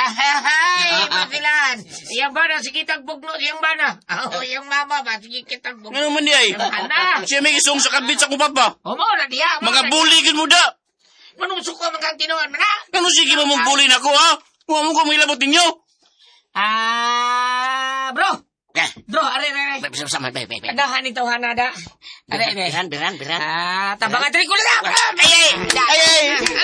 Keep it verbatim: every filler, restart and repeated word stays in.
Ay, pasilan. Iyang bana, sige tagbugno siyang bana. Oh, iyang mama ba, sige kitagbugno. Ano man di ay? Ana. Siya may isong sa kabit sa kupapa. O mo na diya. Mga buligin mo da. Manusok ka mga tinuan mo na. Ano sige mo mong bully na ko, ha? Huwag mo ko may labot ninyo. Ah, bro. Bro, are, are, are. Sama, bay, bay, bay. Kadahan ito, hanada. Are, are. Biran, biran, biran. Ah, tabangan trikula na. Ay, ay, ay, ay.